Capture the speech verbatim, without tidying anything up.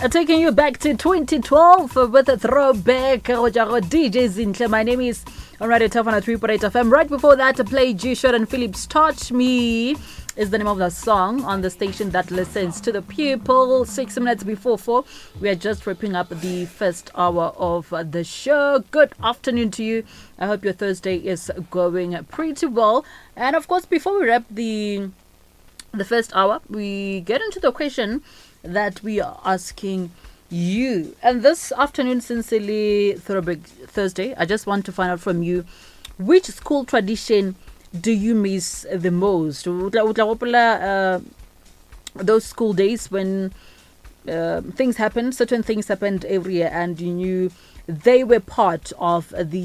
Taking you back to twenty twelve with a throwback. D J Zinhle. My name is on Radio Tafana three point eight F M. Right before that, to play G-Shot and Phillips Touch Me is the name of the song on the station that listens to the people. Six minutes before four, we are just wrapping up the first hour of the show. Good afternoon to you. I hope your Thursday is going pretty well. And of course, before we wrap the the first hour, we get into the question that we are asking you. And this afternoon, sincerely Throwback Thursday, I just want to find out from you, which school tradition do you miss the most? Uh, those school days when uh, things happened, certain things happened every year, and you knew they were part of the